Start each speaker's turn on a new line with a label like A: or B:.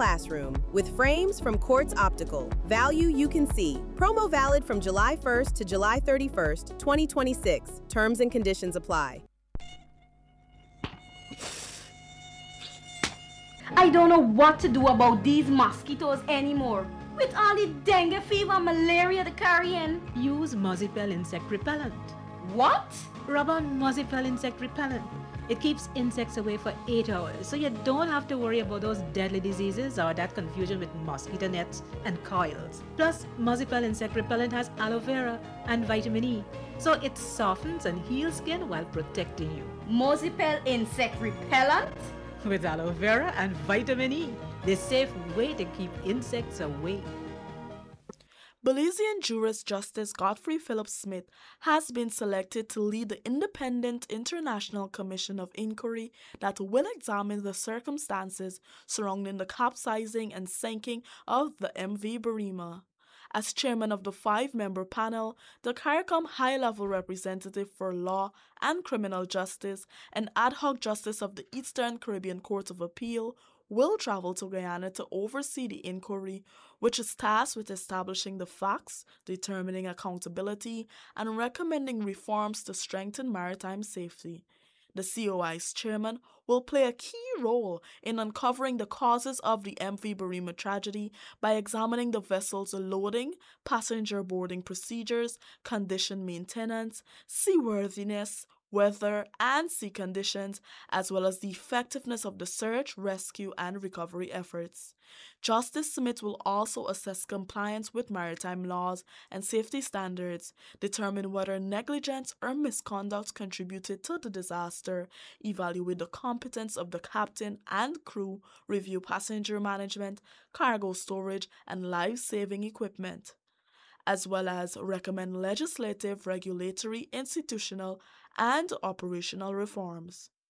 A: classroom with frames from Quartz Optical. Value you can see. Promo valid from July 1st to July 31st, 2026. Terms and conditions apply.
B: I don't know what to do about these mosquitoes anymore. With all the dengue fever and malaria they're carrying.
C: Use Mozipel insect repellent.
B: What?
C: Rub on Mozipel insect repellent. It keeps insects away for 8 hours, so you don't have to worry about those deadly diseases or that confusion with mosquito nets and coils. Plus, Mozipel insect repellent has aloe vera and vitamin E, so it softens and heals skin while protecting you.
B: Mozipel insect repellent?
C: With aloe vera and vitamin E, the safe way to keep insects away.
D: Belizean jurist Justice Godfrey Phillips Smith has been selected to lead the Independent International Commission of Inquiry that will examine the circumstances surrounding the capsizing and sinking of the MV Barima. As chairman of the 5-member panel, the CARICOM high-level representative for law and criminal justice and ad hoc justice of the Eastern Caribbean Court of Appeal will travel to Guyana to oversee the inquiry, which is tasked with establishing the facts, determining accountability, and recommending reforms to strengthen maritime safety. The COI's chairman will play a key role in uncovering the causes of the MV Barima tragedy by examining the vessel's loading, passenger boarding procedures, condition maintenance, seaworthiness, weather, and sea conditions, as well as the effectiveness of the search, rescue, and recovery efforts. Justice Smith will also assess compliance with maritime laws and safety standards, determine whether negligence or misconduct contributed to the disaster, evaluate the competence of the captain and crew, review passenger management, cargo storage, and life-saving equipment, as well as recommend legislative, regulatory, institutional, and operational reforms.